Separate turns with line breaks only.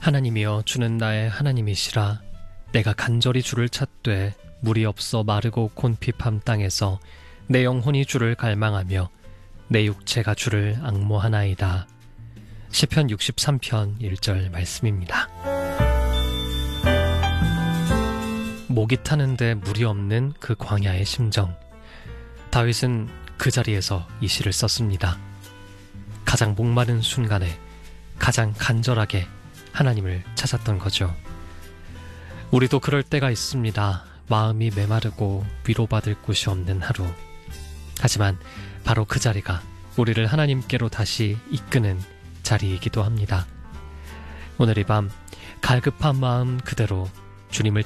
하나님이여 주는 나의 하나님이시라. 내가 간절히 주를 찾되 물이 없어 마르고 곤핍함 땅에서 내 영혼이 주를 갈망하며 내 육체가 주를 앙모하나이다. 시편 63편 1절 말씀입니다. 목이 타는데 물이 없는 그 광야의 심정. 다윗은 그 자리에서 이 시를 썼습니다. 가장 목마른 순간에 가장 간절하게 하나님을 찾았던 거죠. 우리도 그럴 때가 있습니다. 마음이 메마르고 위로받을 곳이 없는 하루. 하지만 바로 그 자리가 우리를 하나님께로 다시 이끄는 자리이기도 합니다. 오늘 이 밤 갈급한 마음 그대로 주님을